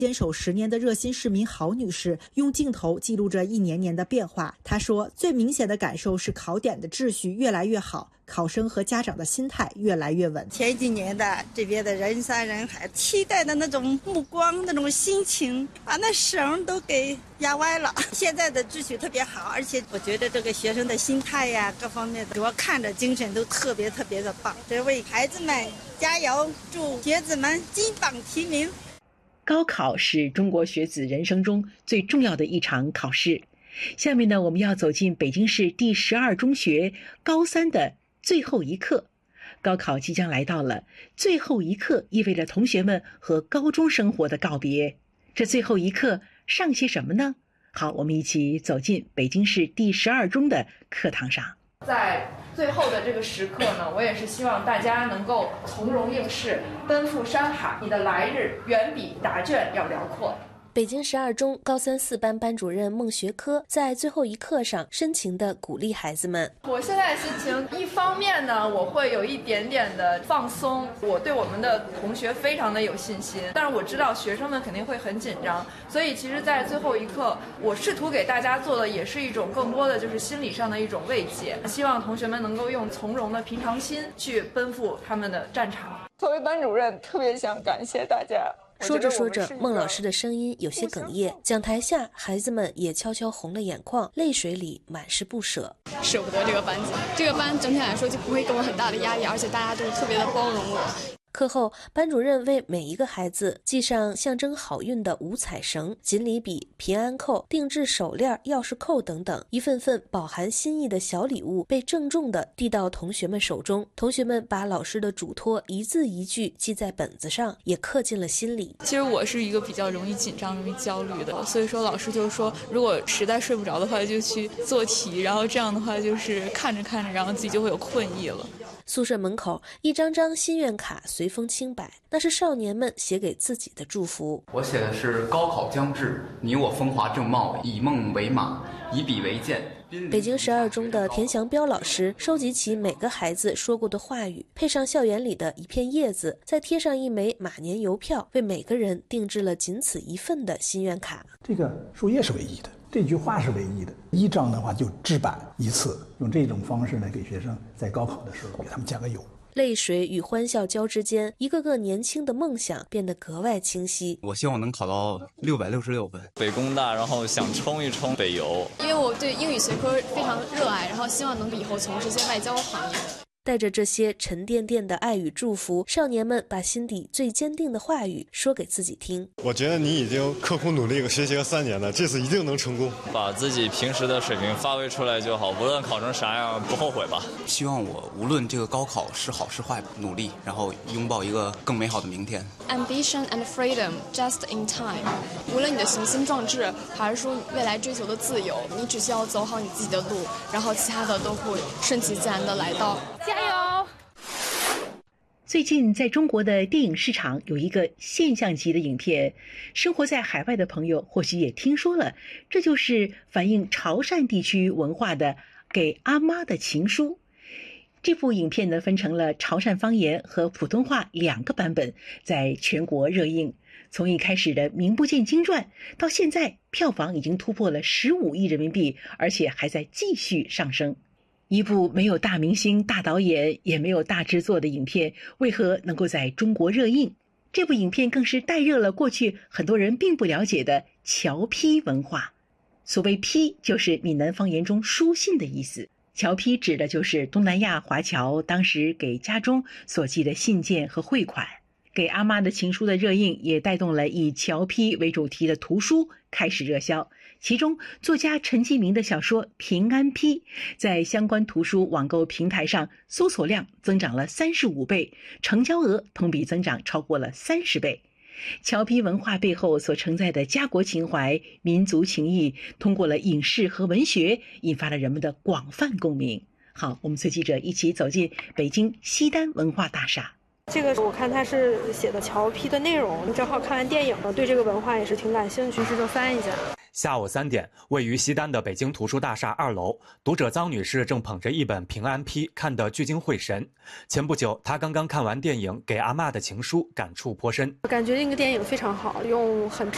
坚守10年的热心市民郝女士用镜头记录着一年年的变化。她说，最明显的感受是考点的秩序越来越好，考生和家长的心态越来越稳。 前几年的这边的人山人海，期待的那种目光、那种心情，把那绳都给压歪了。现在的秩序特别好，而且我觉得这个学生的心态呀，各方面的，我看着精神都特别的棒。这为孩子们加油，祝学子们金榜题名。 高考是中国学子人生中最重要的一场考试。下面呢，我们要走进北京市第12中学高3的最后一课。高考即将来到了，最后一课意味着同学们和高中生活的告别。这最后一课上些什么呢？好，我们一起走进北京市第12中的课堂上。 在最后的这个时刻呢，我也是希望大家能够从容应试，奔赴山海，你的来日远比答卷要辽阔。 北京12中高3 4班班主任孟学科在最后一课上深情地鼓励孩子们。 我现在心情，一方面呢，我会有一点点的放松，我对我们的同学非常的有信心，但是我知道学生们肯定会很紧张，所以其实在最后一刻，我试图给大家做的也是一种更多的就是心理上的一种慰藉，希望同学们能够用从容的平常心去奔赴他们的战场。 作为班主任，特别想感谢大家。 说着说着，孟老师的声音有些哽咽，讲台下孩子们也悄悄红了眼眶，泪水里满是不舍。 舍不得这个班级，这个班整体来说就不会给我很大的压力，而且大家都特别的包容我。 课后，班主任为每一个孩子系上象征好运的五彩绳、锦鲤笔、平安扣、定制手链、钥匙扣等等，一份份饱含心意的小礼物被郑重地递到同学们手中。同学们把老师的嘱托一字一句记在本子上，也刻进了心里。 其实我是一个比较容易紧张、容易焦虑的，所以说老师就说，如果实在睡不着的话，就去做题，然后这样的话就是看着看着，然后自己就会有困意了。 宿舍门口，一张张心愿卡随风轻摆，那是少年们写给自己的祝福。 我写的是高考将至，你我风华正茂，以梦为马，以笔为剑。 北京12中的田祥彪老师收集起每个孩子说过的话语，配上校园里的一片叶子，再贴上一枚马年邮票，为每个人定制了仅此一份的心愿卡。 这个树叶是唯一的，这句话是唯一的，一张的话就制版一次，用这种方式呢，给学生在高考的时候给他们加个油。 泪水与欢笑交织间，一个个年轻的梦想变得格外清晰。 我希望能考到666分， 北工大，然后想冲一冲北邮。 因为我对英语学科非常热爱，然后希望能以后从事一些外交行业。 带着这些沉甸甸的爱与祝福，少年们把心底最坚定的话语说给自己听。 我觉得你已经刻苦努力学习了3年了，这次一定能成功。 把自己平时的水平发挥出来就好，无论考成啥样不后悔吧。 希望我无论这个高考是好是坏，努力，然后拥抱一个更美好的明天。 Ambition and freedom just in time。无论你的雄心壮志，还是说未来追求的自由，你只需要走好你自己的路，然后其他的都会顺其自然的来到。 加油！ 最近在中国的电影市场有一个现象级的影片，生活在海外的朋友或许也听说了，这就是反映潮汕地区文化的《给阿妈的情书》。这部影片呢，分成了潮汕方言和普通话2个版本，在全国热映。从一开始的名不见经传，到现在票房已经突破了15亿人民币，而且还在继续上升。一部没有大明星、大导演，也没有大制作的影片，为何能够在中国热映？这部影片更是带热了过去很多人并不了解的侨批文化。所谓批，就是闽南方言中书信的意思。侨批指的就是东南亚华侨当时给家中所寄的信件和汇款。给阿妈的情书的热映也带动了以侨批为主题的图书开始热销，其中作家陈其明的小说《平安批》在相关图书网购平台上搜索量增长了35倍，成交额同比增长超过了30倍。侨批文化背后所承载的家国情怀、民族情谊，通过了影视和文学，引发了人们的广泛共鸣。好，我们随记者一起走进北京西单文化大厦。 这个我看他是写的侨批的内容，正好看完电影了，对这个文化也是挺感兴趣，于是就翻一下。 下午3点，位于西单的北京图书大厦2楼，读者臧女士正捧着一本《平安批》，看得聚精会神。前不久，她刚刚看完电影《给阿嬷的情书》，感触颇深。 感觉这个电影非常好，用很